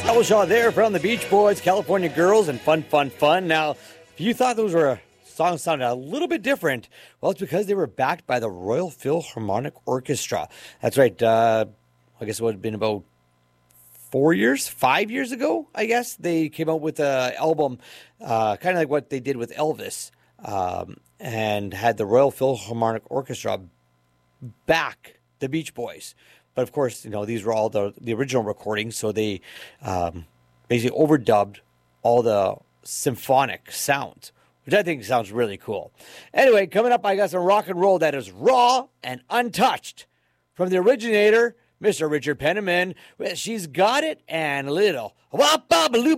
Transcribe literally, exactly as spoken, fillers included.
Shaw there from the Beach Boys, California Girls, and Fun, Fun, Fun. Now, if you thought those were songs sounded a little bit different, well, it's because they were backed by the Royal Philharmonic Orchestra. That's right. Uh, I guess it would have been about four years, five years ago, I guess. They came out with an album, uh, kind of like what they did with Elvis, um, and had the Royal Philharmonic Orchestra back the Beach Boys. But of course, you know, these were all the, the original recordings, so they um, basically overdubbed all the symphonic sounds, which I think sounds really cool. Anyway, coming up, I got some rock and roll that is raw and untouched from the originator, Mister Richard Penniman. She's Got It, and a little wop bop loop